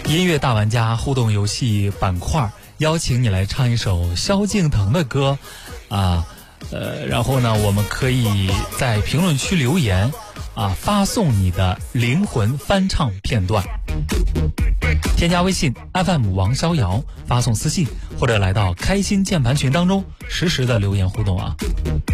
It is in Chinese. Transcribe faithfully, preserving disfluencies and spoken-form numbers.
音乐大玩家互动游戏板块，邀请你来唱一首萧敬腾的歌啊，呃，然后呢，我们可以在评论区留言啊，发送你的灵魂翻唱片段。添加微信 F M 王逍遥，发送私信或者来到开心键盘群当中，实时的留言互动啊。